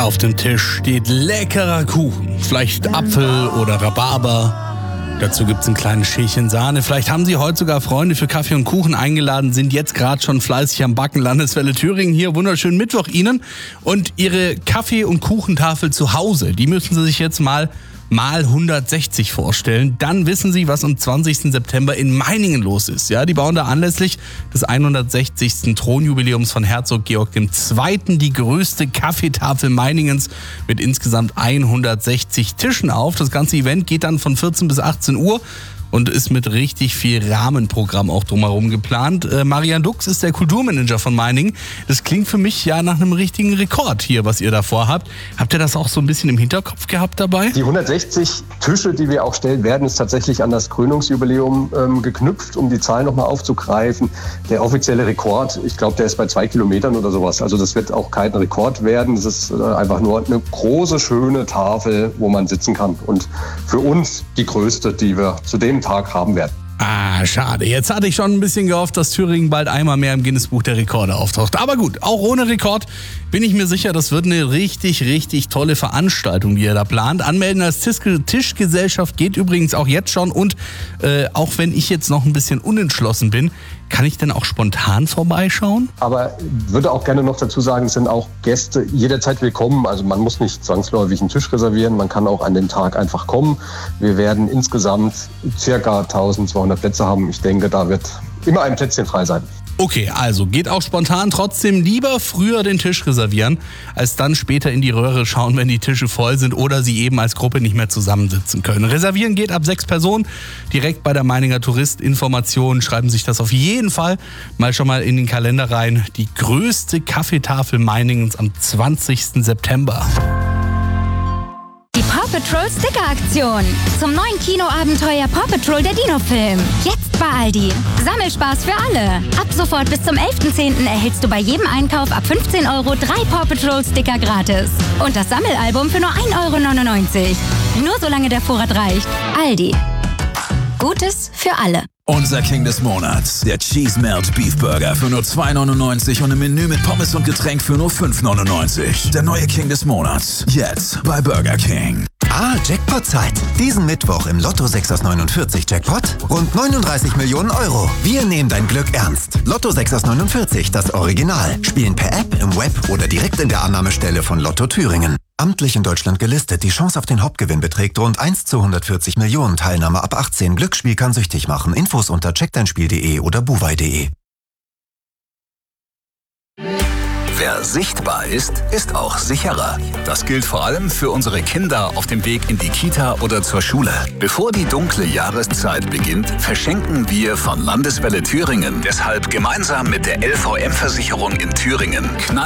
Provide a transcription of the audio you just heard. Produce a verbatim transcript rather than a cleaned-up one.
Auf dem Tisch steht leckerer Kuchen, vielleicht Apfel oder Rhabarber. Dazu gibt's ein kleines Schälchen Sahne. Vielleicht haben Sie heute sogar Freunde für Kaffee und Kuchen eingeladen, sind jetzt gerade schon fleißig am Backen. Landeswelle Thüringen hier, wunderschönen Mittwoch Ihnen. Und Ihre Kaffee- und Kuchentafel zu Hause, die müssen Sie sich jetzt mal mal hundertsechzig vorstellen. Dann wissen Sie, was am zwanzigsten September in Meiningen los ist. Ja, die bauen da anlässlich des hundertsechzigsten Thronjubiläums von Herzog Georg der Zweite. die größte Kaffeetafel Meiningens mit insgesamt hundertsechzig Tischen auf. Das ganze Event geht dann von vierzehn bis achtzehn Uhr. Und ist mit richtig viel Rahmenprogramm auch drumherum geplant. Äh, Marian Dux ist der Kulturmanager von Meiningen. Das klingt für mich ja nach einem richtigen Rekord hier, was ihr da vorhabt. Habt ihr das auch so ein bisschen im Hinterkopf gehabt dabei? Die hundertsechzig Tische, die wir auch stellen werden, ist tatsächlich an das Krönungsjubiläum ähm, geknüpft, um die Zahl nochmal aufzugreifen. Der offizielle Rekord, ich glaube, der ist bei zwei Kilometern oder sowas. Also das wird auch kein Rekord werden. Das ist äh, einfach nur eine große, schöne Tafel, wo man sitzen kann. Und für uns die größte, die wir zu dem Tag haben werden. Ah, schade. Jetzt hatte ich schon ein bisschen gehofft, dass Thüringen bald einmal mehr im Guinness-Buch der Rekorde auftaucht. Aber gut, auch ohne Rekord bin ich mir sicher, das wird eine richtig, richtig tolle Veranstaltung, die ihr da plant. Anmelden als Tisch- Tischgesellschaft geht übrigens auch jetzt schon. Und äh, auch wenn ich jetzt noch ein bisschen unentschlossen bin, kann ich denn auch spontan vorbeischauen? Aber würde auch gerne noch dazu sagen, es sind auch Gäste jederzeit willkommen. Also man muss nicht zwangsläufig einen Tisch reservieren, man kann auch an dem Tag einfach kommen. Wir werden insgesamt circa eintausendzweihundert Plätze haben. Ich denke, da wird immer ein Plätzchen frei sein. Okay, also geht auch spontan, trotzdem lieber früher den Tisch reservieren, als dann später in die Röhre schauen, wenn die Tische voll sind oder sie eben als Gruppe nicht mehr zusammensitzen können. Reservieren geht ab sechs Personen, direkt bei der Meininger Tourist. Informationen, schreiben sich das auf jeden Fall mal schon mal in den Kalender rein. Die größte Kaffeetafel Meiningens am zwanzigsten September. Die Paw Patrol Sticker-Aktion. Zum neuen Kinoabenteuer Paw Patrol der Dino-Film. Jetzt bei Aldi. Sammelspaß für alle. Ab sofort bis zum elften zehnten erhältst du bei jedem Einkauf ab fünfzehn Euro drei Paw Patrol Sticker gratis. Und das Sammelalbum für nur ein Euro neunundneunzig. Nur solange der Vorrat reicht. Aldi. Gutes für alle. Unser King des Monats, der Cheese Melt Beef Burger für nur zwei neunundneunzig und ein Menü mit Pommes und Getränk für nur fünf neunundneunzig. Der neue King des Monats, jetzt bei Burger King. Ah, Jackpot-Zeit. Diesen Mittwoch im Lotto sechs aus neunundvierzig Jackpot rund neununddreißig Millionen Euro. Wir nehmen dein Glück ernst. Lotto sechs aus neunundvierzig, das Original. Spielen per App, im Web oder direkt in der Annahmestelle von Lotto Thüringen. Amtlich in Deutschland gelistet. Die Chance auf den Hauptgewinn beträgt rund eins zu hundertvierzig Millionen. Teilnahme ab achtzehn. Glücksspiel kann süchtig machen. Infos unter check dein spiel punkt de oder buwei punkt de. Wer sichtbar ist, ist auch sicherer. Das gilt vor allem für unsere Kinder auf dem Weg in die Kita oder zur Schule. Bevor die dunkle Jahreszeit beginnt, verschenken wir von Landeswelle Thüringen deshalb gemeinsam mit der L V M-Versicherung in Thüringen